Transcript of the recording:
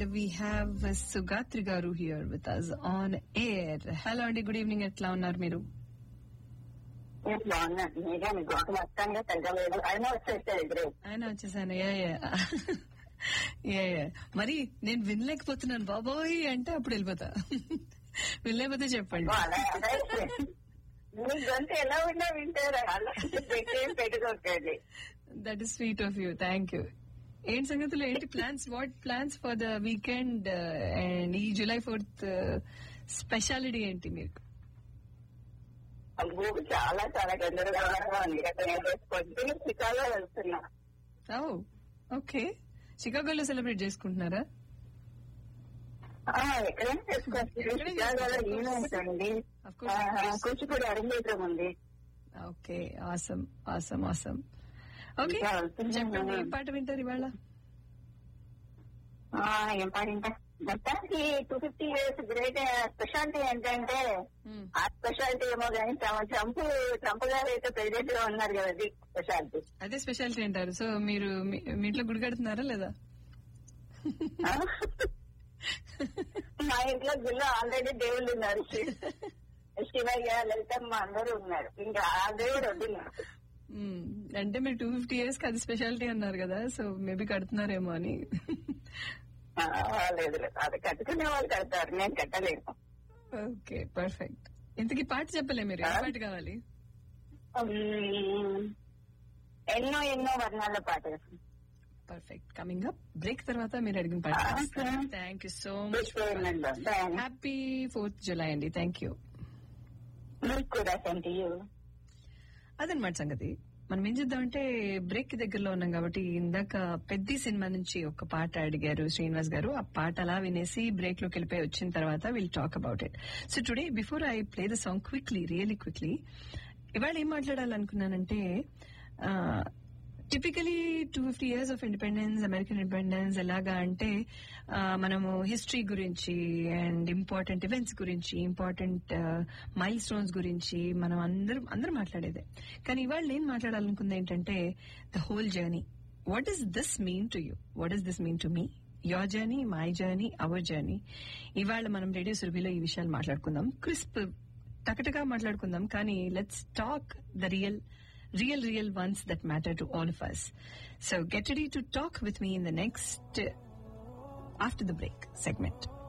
we have Sugatri Garu here with us on air. Hello అండి, good evening. ఎట్లా ఉన్నారు మీరు? ఆయన వచ్చేసాను. మరి నేను వినలేకపోతున్నాను బాబోయ్ అంటే అప్పుడు వెళ్ళిపోతా. వినలేకపోతే చెప్పండి. ఎలా ఉన్నా వింటారా? That is sweet of you. Thank you. ఏంటి సంగతులు, ఏంటి plans? What plans for the weekend and ఈ July 4th స్పెషాలిటీ ఏంటి మీకు? చాలా చాలా గందరగోళంగా ఉంది. చికాగో వెళ్తున్నా. ఓకే, చికాగోలో సెలబ్రేట్ చేసుకుంటున్నారా? ఎక్కడైనా చేసుకోవచ్చు. చికాగోలో ఈవెంట్స్ అండి, కూచిపూడి అరంగేట్రం ఉంది. Okay, awesome awesome awesome. Okay, చెప్పండి, ఏం పాట వింటారు ఇవాళ? ఏం పాట వింటా? మొత్తానికి 250 years గ్రేట్ స్పెషాలిటీ ఏంటంటే, ఆ స్పెషాలిటీ ఏమో కానీ ట్రంప్ గారు అయితే ప్రెసిడెంట్ గా ఉన్నారు కదా, అది స్పెషాలిటీ. అదే స్పెషాలిటీ అంటారు. సో మీరు మీ ఇంట్లో గుడి కడుతున్నారా లేదా? మా ఇంట్లో గుళ్ళో ఆల్రెడీ దేవుళ్ళు ఉన్నారు. శివయ్య, లలితమ్మ అందరూ ఉన్నారు. ఇంకా ఆ దేవుడు వద్దున్నారు. అంటే మీరు 250 years కి అది స్పెషాలిటీ అన్నారు కదా, సో మేబీ కడుతున్నారేమో అని. లేదు లేదు, అది కట్టుకునే వాళ్ళు కడతారు, నేను కట్టలేను. Okay, perfect. ఇంతకీ పాట చెప్పలే మీరు, ఏ పాట కావాలి? ఎన్నో ఎన్నో వర్ణాల పాట. పర్ఫెక్ట్. కమింగ్ అప్ బ్రేక్ తర్వాత మీరు అడిగిన పాట. Thank you so much. Happy 4th July అండి. Thank you. అదనమాట సంగతి. మనం ఏం చేద్దామంటే, బ్రేక్ కి దగ్గరలో ఉన్నాం కాబట్టి ఇందాక పెద్ద సినిమా నుంచి ఒక పాట అడిగారు శ్రీనివాస్ గారు. ఆ పాట అలా వినేసి బ్రేక్ లోకి వెళ్ళిపోయి వచ్చిన తర్వాత will talk about it. So today before I play the song quickly, really quickly, ఇవాళ ఏం మాట్లాడాలనుకున్నానంటే, typically 250 years of independence, American independence ఎలాగా అంటే, మనము హిస్టరీ గురించి అండ్ ఇంపార్టెంట్ ఈవెంట్స్ గురించి, ఇంపార్టెంట్ మైల్ స్టోన్స్ గురించి మనం అందరం మాట్లాడేదే. కానీ ఇవాళ నేను మాట్లాడాలనుకుంది ఏంటంటే, the whole journey. What is this mean to you? What is this mean to me? Your journey, my journey, hour journey. ఇవాళ మనం రేడియో సురభిలో ఈ విషయాలు మాట్లాడుకుందాం. క్రిస్ప్ టకటగా మాట్లాడుకుందాం, కానీ let's talk the real ones that matter to all of us. So get ready to talk with me in the next after the break segment.